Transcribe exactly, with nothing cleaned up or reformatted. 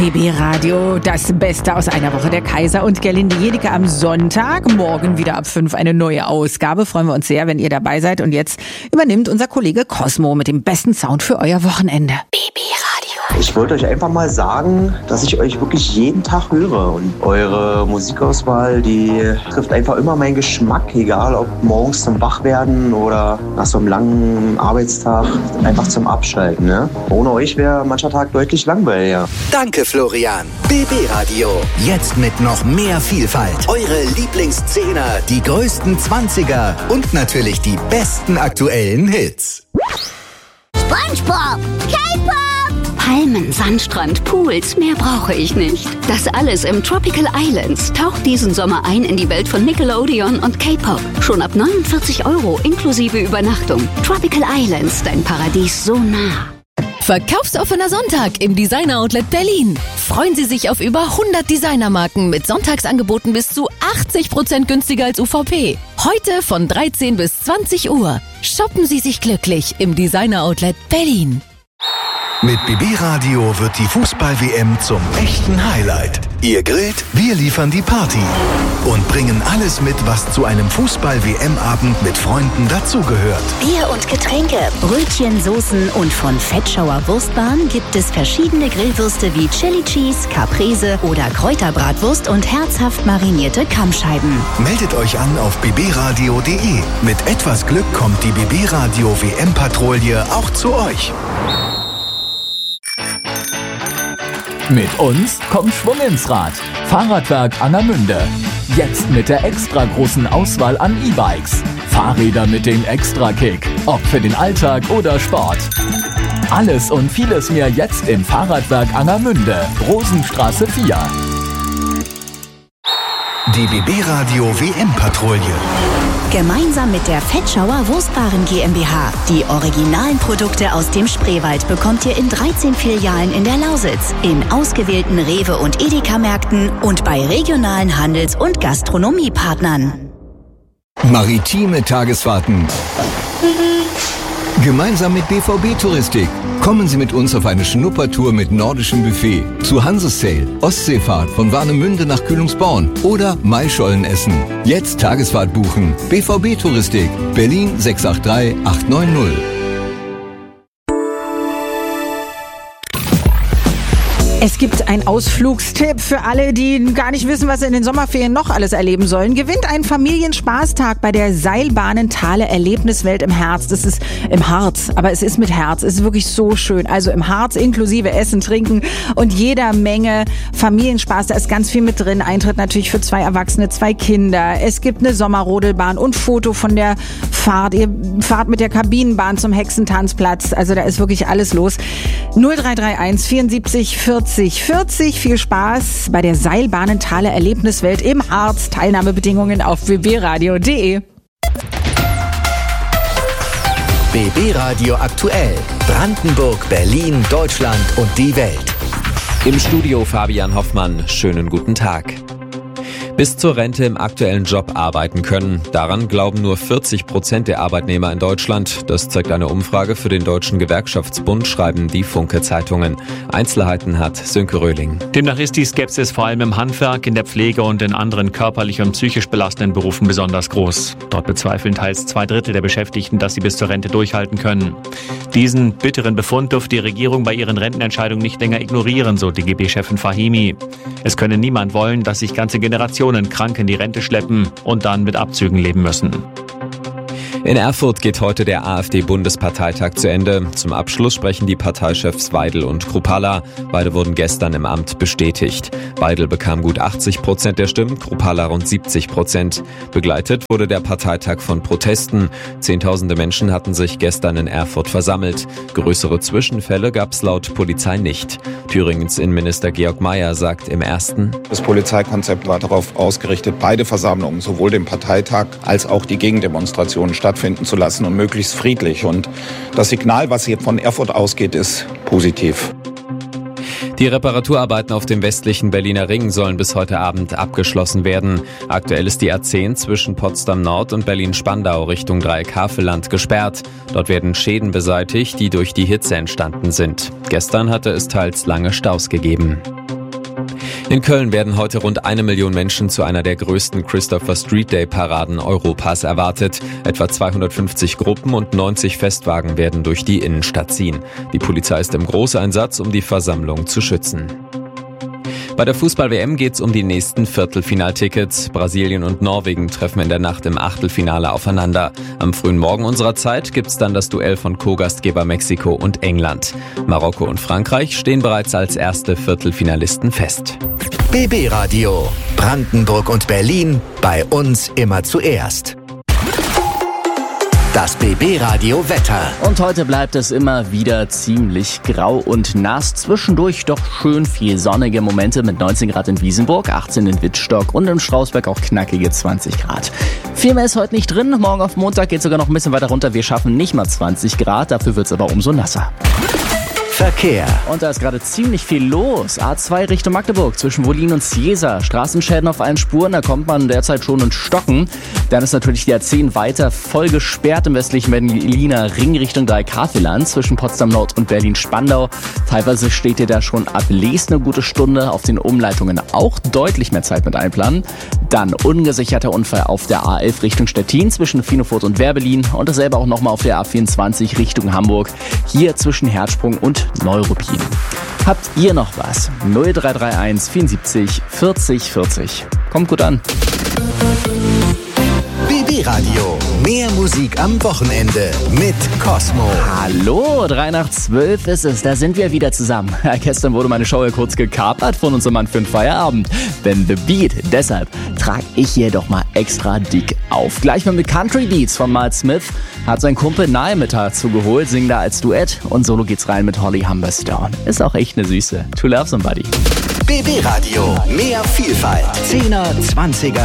B B Radio, das Beste aus einer Woche. Der Kaiser und Gerlinde Jedicke am Sonntag. Morgen wieder ab fünf eine neue Ausgabe. Freuen wir uns sehr, wenn ihr dabei seid. Und jetzt übernimmt unser Kollege Cosmo mit dem besten Sound für euer Wochenende. B B Radio. Ich wollte euch einfach mal sagen, dass ich euch wirklich jeden Tag höre. Und eure Musikauswahl, die trifft einfach immer meinen Geschmack. Egal ob morgens zum Wachwerden oder nach so einem langen Arbeitstag einfach zum Abschalten. Ne? Ohne euch wäre mancher Tag deutlich langweiliger. Danke, Florian. B B Radio. Jetzt mit noch mehr Vielfalt. Eure Lieblingszehner, die größten Zwanziger und natürlich die besten aktuellen Hits. SpongeBob, K-Pop, Palmen, Sandstrand, Pools, mehr brauche ich nicht. Das alles im Tropical Islands. Taucht diesen Sommer ein in die Welt von Nickelodeon und K-Pop. Schon ab neunundvierzig Euro inklusive Übernachtung. Tropical Islands, dein Paradies so nah. Verkaufsoffener Sonntag im Designer Outlet Berlin. Freuen Sie sich auf über hundert Designermarken mit Sonntagsangeboten bis zu achtzig Prozent günstiger als U V P. Heute von dreizehn bis zwanzig Uhr. Shoppen Sie sich glücklich im Designer Outlet Berlin. Mit B B Radio wird die Fußball-W M zum echten Highlight. Ihr grillt, wir liefern die Party und bringen alles mit, was zu einem Fußball-W M-Abend mit Freunden dazugehört. Bier und Getränke, Brötchen, Soßen und von Fettschauer Wurstbahn gibt es verschiedene Grillwürste wie Chili Cheese, Caprese oder Kräuterbratwurst und herzhaft marinierte Kammscheiben. Meldet euch an auf b b radio punkt d e. Mit etwas Glück kommt die B B Radio W M-Patrouille auch zu euch. Mit uns kommt Schwung ins Rad. Fahrradwerk Angermünde. Jetzt mit der extra großen Auswahl an E-Bikes. Fahrräder mit dem Extra-Kick. Ob für den Alltag oder Sport. Alles und vieles mehr jetzt im Fahrradwerk Angermünde. Rosenstraße vier. Die B B Radio W M-Patrouille. Gemeinsam mit der Fettschauer Wurstbaren GmbH. Die originalen Produkte aus dem Spreewald bekommt ihr in dreizehn Filialen in der Lausitz, in ausgewählten Rewe- und Edeka-Märkten und bei regionalen Handels- und Gastronomiepartnern. Maritime Tagesfahrten. Gemeinsam mit B V B Touristik. Kommen Sie mit uns auf eine Schnuppertour mit nordischem Buffet, zu Hansesail, Ostseefahrt von Warnemünde nach Kühlungsborn oder Maischolen essen. Jetzt Tagesfahrt buchen. B V B Touristik, Berlin sechs acht drei acht neun null. Es gibt einen Ausflugstipp für alle, die gar nicht wissen, was sie in den Sommerferien noch alles erleben sollen. Gewinnt einen Familienspaßtag bei der Seilbahnen Thale Erlebniswelt im Harz. Das ist im Harz, aber es ist mit Herz. Es ist wirklich so schön. Also im Harz inklusive Essen, Trinken und jeder Menge Familienspaß. Da ist ganz viel mit drin. Eintritt natürlich für zwei Erwachsene, zwei Kinder. Es gibt eine Sommerrodelbahn und Foto von der Fahrt. Ihr fahrt mit der Kabinenbahn zum Hexentanzplatz. Also da ist wirklich alles los. null drei drei eins vierundsiebzig vierzig vierzig. Viel Spaß bei der Seilbahnen Thale Erlebniswelt im Harz. Teilnahmebedingungen auf b b radio punkt d e. B B Radio aktuell. Brandenburg, Berlin, Deutschland und die Welt. Im Studio Fabian Hoffmann. Schönen guten Tag. Bis zur Rente im aktuellen Job arbeiten können. Daran glauben nur vierzig Prozent der Arbeitnehmer in Deutschland. Das zeigt eine Umfrage für den Deutschen Gewerkschaftsbund, schreiben die Funke-Zeitungen. Einzelheiten hat Sönke Röhling. Demnach ist die Skepsis vor allem im Handwerk, in der Pflege und in anderen körperlich und psychisch belastenden Berufen besonders groß. Dort bezweifeln teils zwei Drittel der Beschäftigten, dass sie bis zur Rente durchhalten können. Diesen bitteren Befund dürfte die Regierung bei ihren Rentenentscheidungen nicht länger ignorieren, so D G B-Chefin Fahimi. Es könne niemand wollen, dass sich ganze Generationen krank in die Rente schleppen und dann mit Abzügen leben müssen. In Erfurt geht heute der AfD-Bundesparteitag zu Ende. Zum Abschluss sprechen die Parteichefs Weidel und Kruppalla. Beide wurden gestern im Amt bestätigt. Weidel bekam gut achtzig Prozent der Stimmen, Kruppalla rund siebzig Prozent. Begleitet wurde der Parteitag von Protesten. Zehntausende Menschen hatten sich gestern in Erfurt versammelt. Größere Zwischenfälle gab es laut Polizei nicht. Thüringens Innenminister Georg Mayer sagt im ersten: Das Polizeikonzept war darauf ausgerichtet, beide Versammlungen, sowohl den Parteitag als auch die Gegendemonstrationen stattfinden zu lassen und möglichst friedlich. Und das Signal, was hier von Erfurt ausgeht, ist positiv. Die Reparaturarbeiten auf dem westlichen Berliner Ring sollen bis heute Abend abgeschlossen werden. Aktuell ist die A zehn zwischen Potsdam Nord und Berlin-Spandau Richtung Dreieck-Havelland gesperrt. Dort werden Schäden beseitigt, die durch die Hitze entstanden sind. Gestern hatte es teils lange Staus gegeben. In Köln werden heute rund eine Million Menschen zu einer der größten Christopher Street Day Paraden Europas erwartet. Etwa zweihundertfünfzig Gruppen und neunzig Festwagen werden durch die Innenstadt ziehen. Die Polizei ist im Großeinsatz, um die Versammlung zu schützen. Bei der Fußball-W M geht es um die nächsten Viertelfinaltickets. Brasilien und Norwegen treffen in der Nacht im Achtelfinale aufeinander. Am frühen Morgen unserer Zeit gibt's dann das Duell von Co-Gastgeber Mexiko und England. Marokko und Frankreich stehen bereits als erste Viertelfinalisten fest. B B Radio. Brandenburg und Berlin. Bei uns immer zuerst. Das B B Radio Wetter. Und heute bleibt es immer wieder ziemlich grau und nass. Zwischendurch doch schön viel sonnige Momente mit neunzehn Grad in Wiesenburg, achtzehn in Wittstock und im Strausberg auch knackige zwanzig Grad. Viel mehr ist heute nicht drin. Morgen auf Montag geht es sogar noch ein bisschen weiter runter. Wir schaffen nicht mal zwanzig Grad, dafür wird es aber umso nasser. Verkehr. Und da ist gerade ziemlich viel los. A zwei Richtung Magdeburg zwischen Wollin und Ciesa. Straßenschäden auf allen Spuren, da kommt man derzeit schon in Stocken. Dann ist natürlich die A zehn weiter voll gesperrt im westlichen Berliner Ring Richtung Dreieck-Havelland zwischen Potsdam Nord und Berlin-Spandau. Teilweise steht ihr da schon ab Lees eine gute Stunde, auf den Umleitungen auch deutlich mehr Zeit mit einplanen. Dann ungesicherter Unfall auf der A elf Richtung Stettin zwischen Finofurt und Werbelin und dasselbe auch nochmal auf der A vierundzwanzig Richtung Hamburg. Hier zwischen Herzsprung und Neuruppin. Habt ihr noch was? null drei drei eins vierundsiebzig vierzig vierzig. Kommt gut an. B B Radio. Mehr Musik am Wochenende mit Cosmo. Hallo, drei nach zwölf ist es, da sind wir wieder zusammen. Ja, gestern wurde meine Show ja kurz gekapert von unserem Mann für den Feierabend. Denn The Beat, deshalb trage ich hier doch mal extra dick auf. Gleich mal mit Country Beats von Miles Smith hat sein Kumpel Nahe mit dazu geholt, singen da als Duett und solo geht's rein mit Holly Humberstone. Ist auch echt eine Süße. To Love Somebody. B B Radio. Mehr Vielfalt. Zehner, Zwanziger.